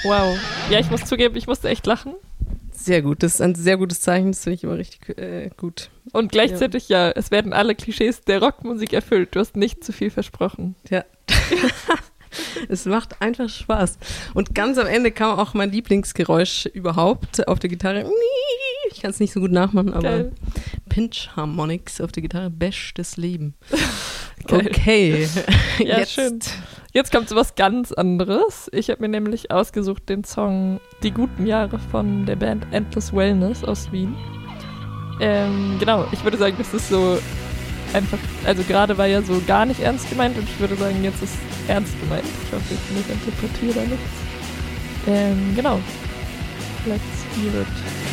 Wow. Ja, ich muss zugeben, ich musste echt lachen. Sehr gut, das ist ein sehr gutes Zeichen, das finde ich immer richtig gut. Und gleichzeitig es werden alle Klischees der Rockmusik erfüllt. Du hast nicht zu viel versprochen. Ja. Es macht einfach Spaß. Und ganz am Ende kam auch mein Lieblingsgeräusch überhaupt auf der Gitarre. Ich kann es nicht so gut nachmachen, aber Geil. Pinch Harmonics auf der Gitarre, bestes Leben. Geil. Okay. Ja, Jetzt. schön. Jetzt kommt so was ganz anderes. Ich habe mir nämlich ausgesucht den Song Die guten Jahre von der Band Endless Wellness aus Wien. Genau, ich würde sagen, das ist so einfach, also gerade war ja so gar nicht ernst gemeint und ich würde sagen, jetzt ist ernst gemeint. Ich hoffe, ich interpretiere da nichts. Genau. Let's hear it.